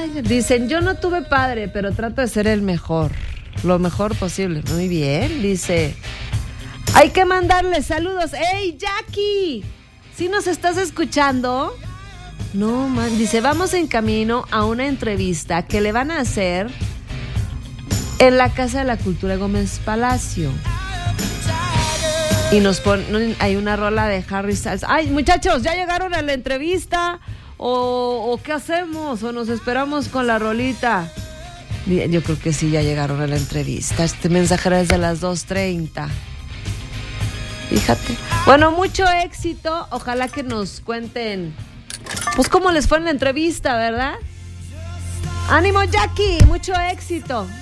Dicen, yo no tuve padre, pero trato de ser el mejor. Lo mejor posible. Muy bien, dice. Hay que mandarle saludos. ¡Ey, Jackie! ¿Sí nos estás escuchando? No, man. Dice, vamos en camino a una entrevista que le van a hacer en la Casa de la Cultura Gómez Palacio. Y nos ponen, hay una rola de Harry Styles. Ay, muchachos, ¿ya llegaron a la entrevista? ¿O qué hacemos? ¿O nos esperamos con la rolita? Yo creo que sí, ya llegaron a la entrevista. Este mensaje era desde las 2:30. Fíjate. Bueno, mucho éxito. Ojalá que nos cuenten, pues, cómo les fue en la entrevista, ¿verdad? ¡Ánimo, Jackie! Mucho éxito.